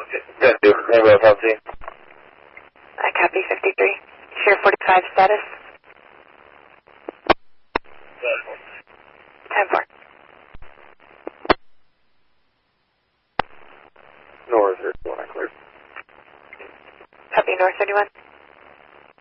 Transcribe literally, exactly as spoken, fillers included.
Good, do. Rainbow Healthy. I copy fifty-three. Share forty-five status. ten four. North, there's one I cleared. Copy north, anyone?